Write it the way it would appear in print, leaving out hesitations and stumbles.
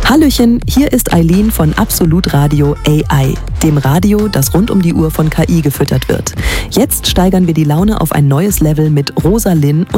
Hallöchen, hier ist Eileen von Absolut Radio AI, dem Radio, das rund um die Uhr von KI gefüttert wird. Jetzt steigern wir die Laune auf ein neues Level mit Rosa Linn